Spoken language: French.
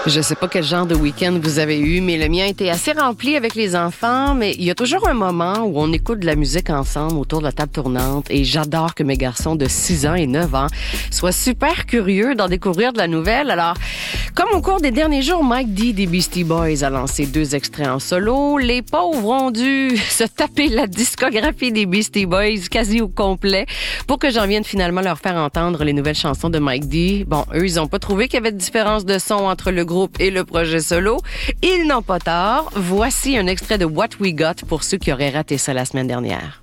Je sais pas quel genre de week-end vous avez eu, mais le mien était assez rempli avec les enfants, mais il y a toujours un moment où on écoute de la musique ensemble autour de la table tournante et j'adore que mes garçons de 6 ans et 9 ans soient super curieux d'en découvrir de la nouvelle. Alors, comme au cours des derniers jours, Mike D des Beastie Boys a lancé 2 extraits en solo, les pauvres ont dû se taper la discographie des Beastie Boys quasi au complet pour que j'en vienne finalement leur faire entendre les nouvelles chansons de Mike D. Bon, eux, ils ont pas trouvé qu'il y avait de différence de son entre le groupe et le projet solo. Ils n'ont pas tort. Voici un extrait de What We Got pour ceux qui auraient raté ça la semaine dernière.